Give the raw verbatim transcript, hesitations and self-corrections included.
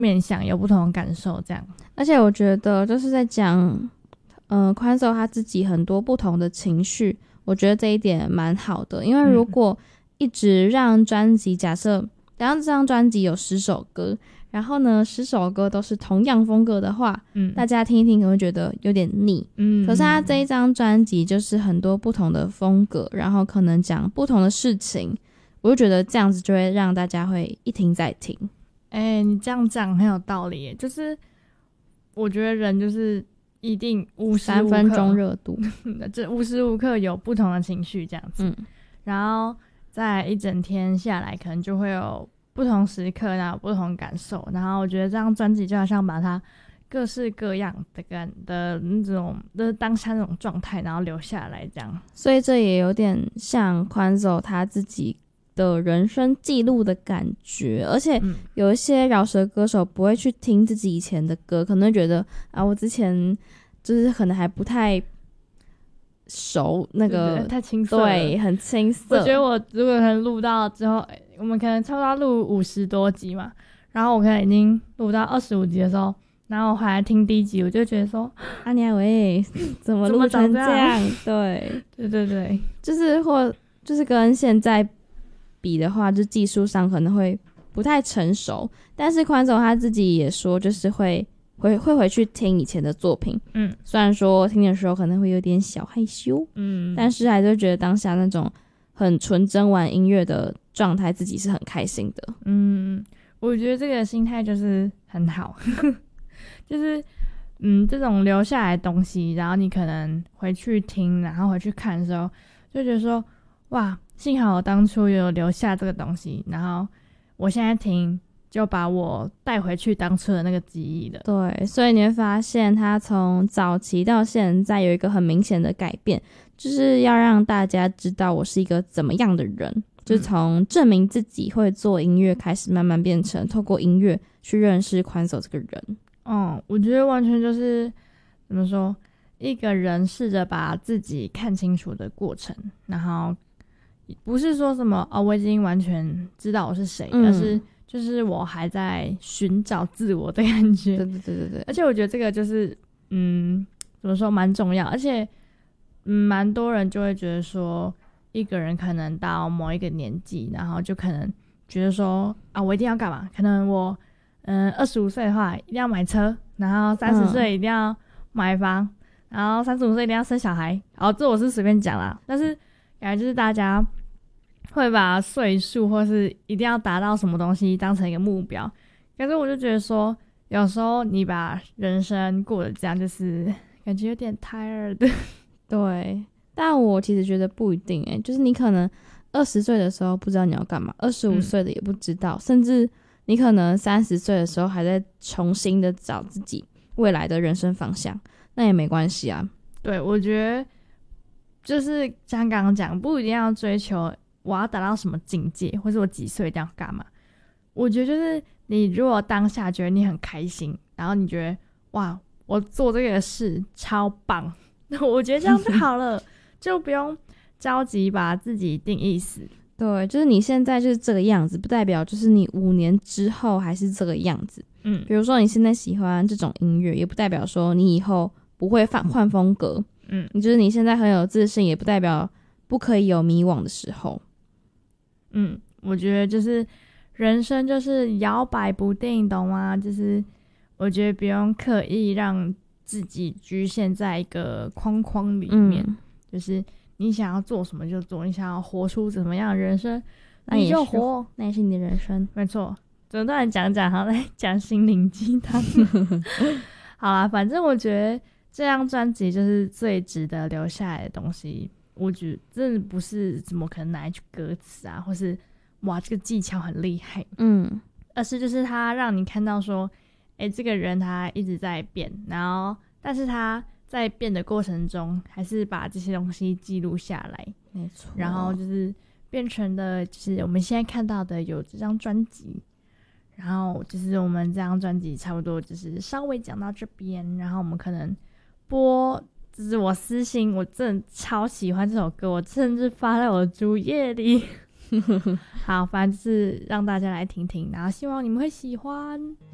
面向，有不同的感受这样。 而且我觉得就是在讲呃宽手他自己很多不同的情绪，我觉得这一点蛮好的。因为如果一直让专辑、嗯、假设假设这张专辑有十首歌，然后呢十首歌都是同样风格的话、嗯、大家听一听可能会觉得有点腻。嗯，可是他这一张专辑就是很多不同的风格，然后可能讲不同的事情，我就觉得这样子就会让大家会一听再听。 哎、欸，你这样讲很有道理耶，就是我觉得人就是一定无时无刻三分钟热度这无时无刻有不同的情绪这样子、嗯、然后在一整天下来可能就会有不同时刻然后有不同感受，然后我觉得这张专辑就好像把它各式各样的感的那种的当下那种状态然后留下来这样， 所以这也有点像宽手他自己的人生记录的感觉。而且有一些饶舌歌手不会去听自己以前的歌，可能会觉得啊我之前就是可能还不太熟那个， 对对对，太青涩了， 对，很青涩。 我觉得我如果可能录到之后，我们可能差不多录五十多集嘛，然后我可能已经录到二十五集的时候，然后我回来听第一集，我就觉得说啊你还喂怎么录成这样？对对对对， 就是或就是跟现在比的话，就技术上可能会不太成熟，但是宽手他自己也说就是会会会回去听以前的作品，嗯，虽然说听的时候可能会有点小害羞，嗯，但是还是觉得当下那种很纯真玩音乐的状态自己是很开心的。 嗯，我觉得这个心态就是很好就是嗯，这种留下来的东西，然后你可能回去听然后回去看的时候就觉得说哇幸好我当初有留下这个东西，然后我现在听就把我带回去当初的那个记忆了。 对，所以你会发现他从早期到现在有一个很明显的改变，就是要让大家知道我是一个怎么样的人、嗯、就是从证明自己会做音乐开始慢慢变成透过音乐去认识宽手这个人。 嗯，我觉得完全就是怎么说，一个人试着把自己看清楚的过程，然后不是说什么哦我已经完全知道我是谁、嗯、而是就是我还在寻找自我的感觉。 对对对对对， 而且我觉得这个就是嗯怎么说蛮重要，而且嗯蛮多人就会觉得说一个人可能到某一个年纪，然后就可能觉得说啊我一定要干嘛，可能我嗯二十五岁的话一定要买车，然后三十岁一定要买房、嗯、然后三十五岁一定要生小孩，然后这我是随便讲啦，但是感觉就是大家会把岁数或是一定要达到什么东西当成一个目标，可是我就觉得说有时候你把人生过得这样就是感觉有点 tired 对，但我其实觉得不一定欸，就是你可能二十岁的时候不知道你要干嘛，二十五岁的也不知道、嗯、甚至你可能三十岁的时候还在重新的找自己未来的人生方向，那也没关系啊。 对，我觉得就是像刚刚讲不一定要追求我要达到什么境界，或是我几岁一定要干嘛，我觉得就是你如果当下觉得你很开心，然后你觉得哇我做这个事超棒，那我觉得这样就好了就不用着急把自己定义死。 对，就是你现在就是这个样子，不代表就是你五年之后还是这个样子。嗯，比如说你现在喜欢这种音乐，也不代表说你以后不会换换风格。嗯，你就是你现在很有自信，也不代表不可以有迷惘的时候。 嗯，我觉得就是人生就是摇摆不定，懂吗？就是我觉得不用刻意让自己局限在一个框框里面、嗯、就是你想要做什么就做，你想要活出怎么样的人生你就活， 那也是你的人生。 没错，整段讲讲好来讲心灵鸡汤好啦，反正我觉得这张专辑就是最值得留下来的东西，我觉得真的不是怎么可能拿一句歌词啊，或是哇这个技巧很厉害，嗯，而是就是他让你看到说诶这个人他一直在变，然后但是他在变的过程中还是把这些东西记录下来， 没错， 然后就是变成的就是我们现在看到的有这张专辑，然后就是我们这张专辑差不多就是稍微讲到这边，然后我们可能播就是我私心我真的超喜欢这首歌，我甚至发在我的主页里好，反正就是让大家来听听，然后希望你们会喜欢。